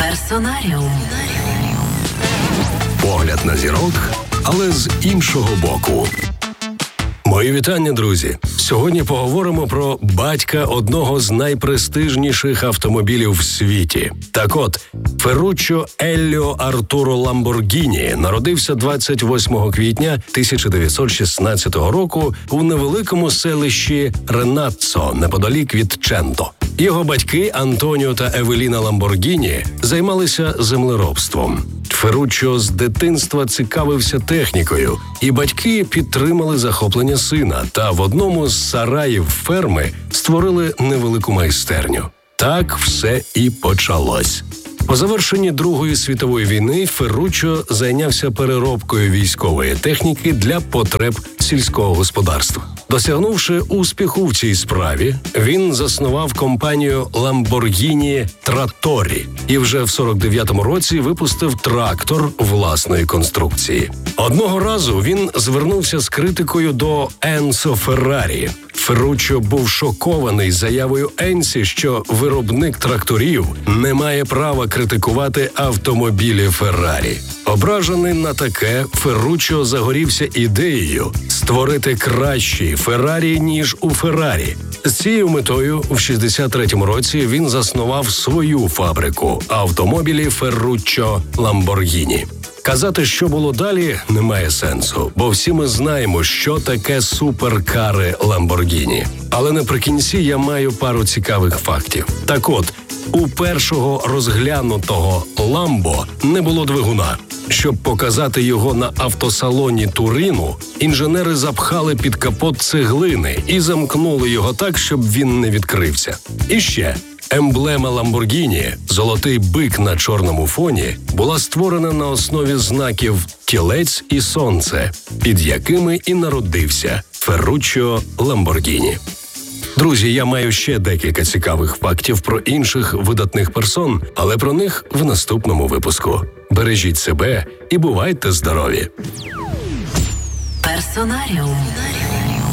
Персонаріум. Погляд на зірок, але з іншого боку. Мої вітання, друзі! Сьогодні поговоримо про батька одного з найпрестижніших автомобілів в світі. Так от, Ферруччо Елліо Артуро Ламборгіні народився 28 квітня 1916 року у невеликому селищі Ренаццо, неподалік від Ченто. Його батьки Антоніо та Евеліна Ламборгіні займалися землеробством. Ферруччо з дитинства цікавився технікою, і батьки підтримали захоплення сина та в одному з сараїв ферми створили невелику майстерню. Так все і почалось. По завершенні Другої світової війни Ферруччо зайнявся переробкою військової техніки для потреб сільського господарства. Досягнувши успіху в цій справі, він заснував компанію Lamborghini Trattori і вже в 49-му році випустив трактор власної конструкції. Одного разу він звернувся з критикою до Енцо Феррарі. Ферруччо був шокований заявою Енсі, що виробник тракторів не має права критикувати автомобілі Феррарі. Ображений на таке, Ферруччо загорівся ідеєю створити кращі Феррарі, ніж у Феррарі. З цією метою в 63-му році він заснував свою фабрику автомобілів Ферруччо Ламборгіні. Казати, що було далі, немає сенсу, бо всі ми знаємо, що таке суперкари Ламборгіні. Але наприкінці я маю пару цікавих фактів. Так от, у першого розглянутого Ламбо не було двигуна. Щоб показати його на автосалоні Турину, інженери запхали під капот цеглини і замкнули його так, щоб він не відкрився. І ще, емблема Ламборгіні, золотий бик на чорному фоні, була створена на основі знаків тілець і сонце, під якими і народився Ферруччо Ламборгіні. Друзі, я маю ще декілька цікавих фактів про інших видатних персон, але про них в наступному випуску. Бережіть себе і бувайте здорові! Персонаріум.